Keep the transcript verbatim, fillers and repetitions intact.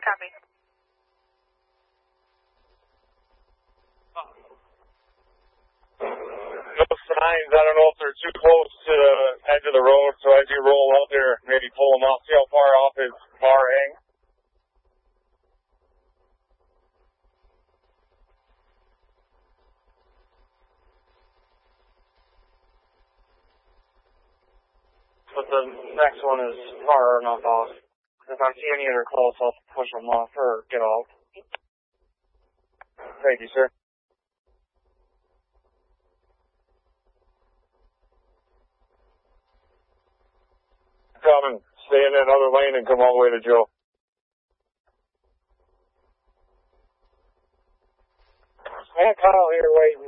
Copy. No signs. I don't know if they're too close to the edge of the road, so as you roll out there, maybe pull him off, see how far off his car hangs. But the next one is far enough off. If I see any other close, I'll push them off or get off. Thank you, sir. Come and stay in that other lane and come all the way to Joe. I have Kyle here waiting.